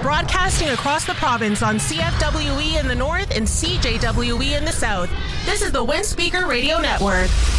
Broadcasting across the province on CFWE in the north and CJWE in the south. This is the Windspeaker Radio Network.